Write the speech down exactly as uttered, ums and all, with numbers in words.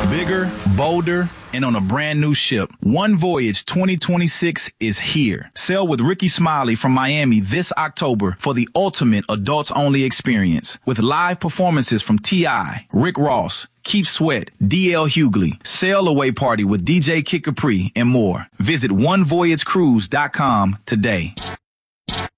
Bigger, bolder, and on a brand new ship. One Voyage twenty twenty-six is here. Sail with Ricky Smiley from Miami this October for the ultimate adults-only experience. With live performances from T I, Rick Ross, Keith Sweat, D L Hughley, sail away party with D J Kid Capri, and more. Visit one voyage cruise dot com today.